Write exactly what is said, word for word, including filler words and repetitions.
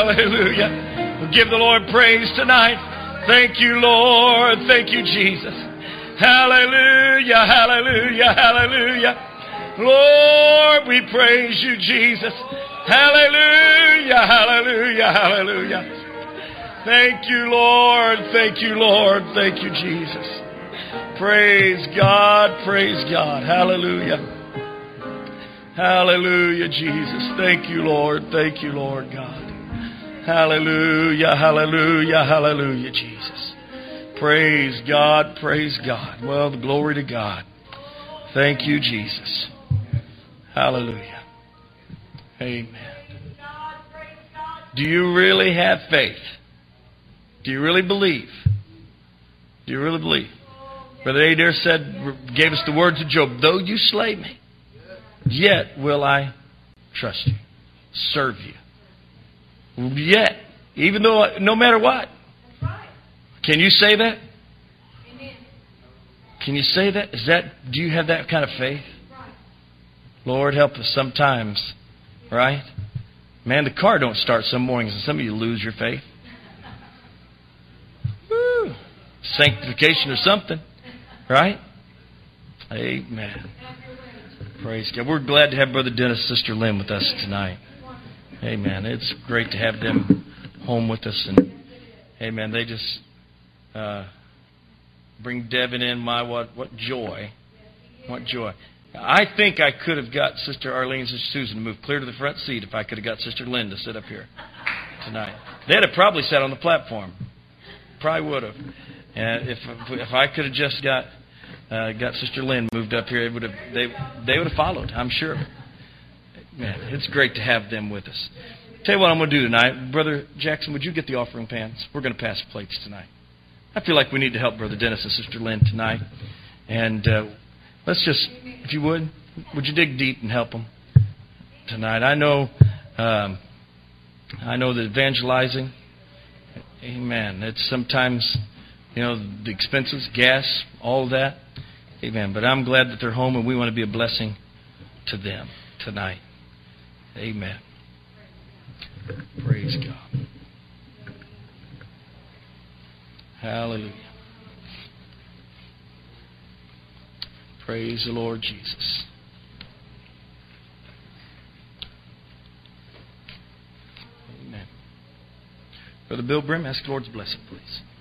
Hallelujah. We'll give the Lord praise tonight. Thank you, Lord. Thank you, Jesus. Hallelujah, hallelujah, hallelujah. Lord, we praise you, Jesus. Hallelujah, hallelujah, hallelujah. Thank you, Lord. Thank you, Lord. Thank you, Jesus. Praise God, praise God. Hallelujah. Hallelujah, Jesus. Thank you, Lord. Thank you, Lord God. Hallelujah, hallelujah, hallelujah, Jesus. Praise God, praise God. Well, glory to God. Thank you, Jesus. Hallelujah. Amen. Do you really have faith? Do you really believe? Do you really believe? Brother Adair said, gave us the words of Job, though you slay me, yet will I trust you, serve you. Yet, even though, no matter what. Can you say that? Can you say that? Is that, do you have that kind of faith? Lord, help us sometimes, right? Man, the car don't start some mornings and some of you lose your faith. Woo. Sanctification or something, right? Amen. Praise God. We're glad to have Brother Dennis, Sister Lynn with us tonight. Amen. It's great to have them home with us. And amen. They just uh, bring Devin in. My, what, what joy. What joy. I think I could have got Sister Arlene and Sister Susan to move clear to the front seat if I could have got Sister Lynn to sit up here tonight. They'd have probably sat on the platform. Probably would have. And if if I could have just got uh, got Sister Lynn moved up here, it would have they they would have followed, I'm sure. Man, it's great to have them with us. Tell you what I'm going to do tonight. Brother Jackson, would you get the offering pans? We're going to pass plates tonight. I feel like we need to help Brother Dennis and Sister Lynn tonight. And uh, let's just, if you would, would you dig deep and help them tonight? I know, um, I know that evangelizing, amen, it's sometimes, you know, the expenses, gas, all of that. Amen. But I'm glad that they're home and we want to be a blessing to them tonight. Amen. Praise God. Hallelujah. Praise the Lord Jesus. Amen. Brother Bill Brim, ask the Lord's blessing, please.